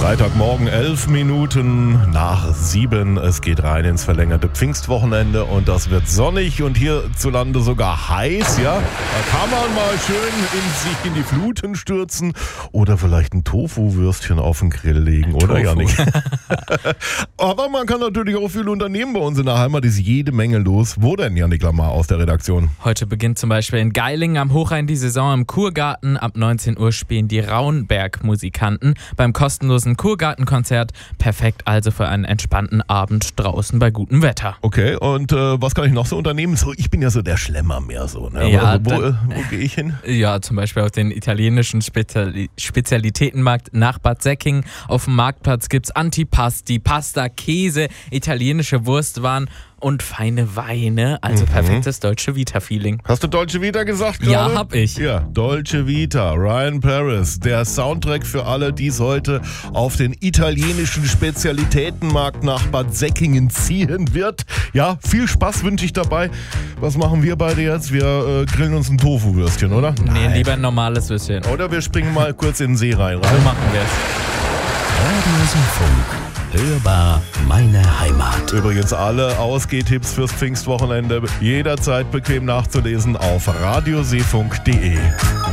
Freitagmorgen, 11 Minuten nach 7. Es geht rein ins verlängerte Pfingstwochenende und das wird sonnig und hierzulande sogar heiß, ja. Da kann man mal schön sich in die Fluten stürzen oder vielleicht ein Tofu-Würstchen auf den Grill legen, oder Janik? Aber man kann natürlich auch viel unternehmen bei uns in der Heimat, ist jede Menge los. Wo denn, Janik Lamar aus der Redaktion? Heute beginnt zum Beispiel in Geilingen am Hochrhein die Saison im Kurgarten. Ab 19 Uhr spielen die Rauenberg-Musikanten beim kostenlosen Kurgartenkonzert. Perfekt also für einen entspannten Abend draußen bei gutem Wetter. Okay, und was kann ich noch so unternehmen? So, ich bin ja so der Schlemmer mehr so. Ne? Ja, wo gehe ich hin? Ja, zum Beispiel auf den italienischen Spezialitätenmarkt nach Bad Säckingen. Auf dem Marktplatz gibt's Antipasti, Pasta, Käse, italienische Wurstwaren und feine Weine. Also perfektes Dolce Vita-Feeling. Hast du Dolce Vita gesagt gerade? Ja, hab ich. Ja, Dolce Vita, Ryan Paris, der Soundtrack für alle, die es heute auf den italienischen Spezialitätenmarkt nach Bad Säckingen ziehen wird. Ja, viel Spaß wünsche ich dabei. Was machen wir beide jetzt? Wir grillen uns ein Tofu-Würstchen, oder? Nee, lieber ein normales Würstchen. Oder wir springen mal kurz in den See rein. So machen wir's. Radiosenfunk. Hörbar meine Heimat. Übrigens alle Ausgehtipps fürs Pfingstwochenende jederzeit bequem nachzulesen auf radioseefunk.de.